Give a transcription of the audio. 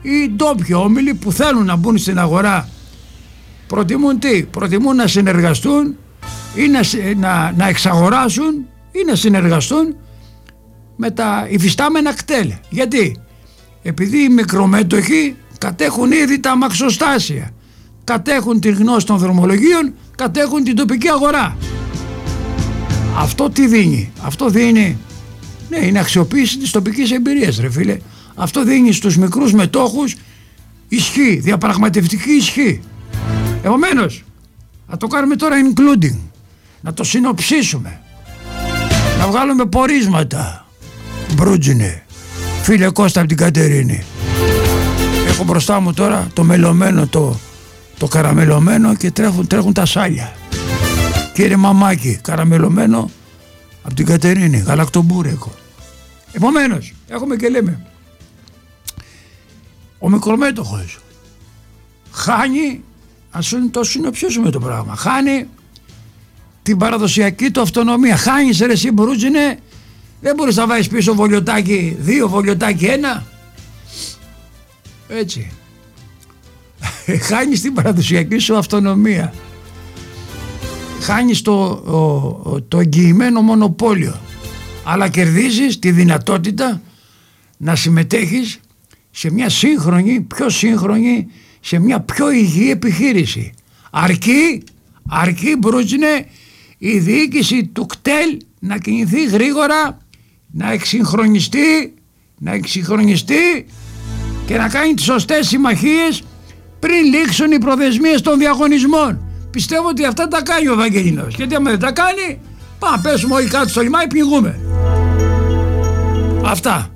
Οι ντόπιοι όμιλοι που θέλουν να μπουν στην αγορά προτιμούν τι? Προτιμούν να συνεργαστούν ή να εξαγοράσουν ή να συνεργαστούν με τα υφιστάμενα κτέλ. Γιατί? Επειδή οι μικρομέτοχοι κατέχουν ήδη τα αμαξοστάσια, κατέχουν τη γνώση των δρομολογίων, κατέχουν την τοπική αγορά. Αυτό τι δίνει? Αυτό δίνει, ναι, είναι αξιοποίηση της τοπικής εμπειρίας, ρε φίλε. Αυτό δίνει στους μικρούς μετόχους ισχύ, διαπραγματευτική ισχύ. Επομένως, να το κάνουμε τώρα including, να το συνοψίσουμε, να βγάλουμε πορίσματα. Μπρούτζινε, φίλε Κώστα από την Κατερίνη. Έχω μπροστά μου τώρα το μελωμένο, το καραμελωμένο και τρέχουν τα σάλια. Κύριε Μαμάκη, καραμελωμένο από την Κατερίνη, γαλακτομπούρεκο. Επομένως, έχουμε και λέμε, ο μικρομέτοχος χάνει, ας το συνοψίσουμε το πράγμα, χάνει την παραδοσιακή του αυτονομία. Χάνεις ρε εσύ Μπρούτζινε, δεν μπορείς να βάζεις πίσω βολιοτάκι 2, βολιοτάκι 1. Έτσι. Χάνεις την παραδοσιακή σου αυτονομία. Χάνεις το εγγυημένο μονοπόλιο. Αλλά κερδίζεις τη δυνατότητα να συμμετέχεις σε μια σύγχρονη, πιο σύγχρονη, σε μια πιο υγιή επιχείρηση. Αρκεί Μπρούτζινε η διοίκηση του κτέλ να κινηθεί γρήγορα, να εξυγχρονιστεί και να κάνει τις σωστές συμμαχίες πριν λήξουν οι προθεσμίες των διαγωνισμών. Πιστεύω ότι αυτά τα κάνει ο Βαγγελινός, γιατί άμα δεν τα κάνει, πάμε πέσουμε όλοι κάτω στο λιμάνι, πνιγούμε. Αυτά.